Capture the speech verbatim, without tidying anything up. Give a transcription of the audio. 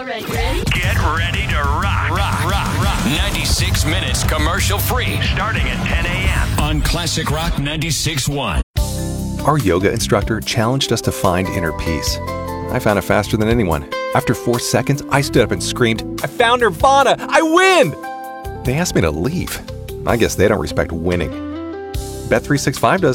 ready, ready? Get ready to rock. Rock, rock, rock. ninety-six minutes commercial free. Starting at ten a.m. on Classic Rock ninety-six point one. Our yoga instructor challenged us to find inner peace. I found it faster than anyone. After four seconds, I stood up and screamed, "I found Nirvana! I win!" They asked me to leave. I guess they don't respect winning. Bet three sixty-five does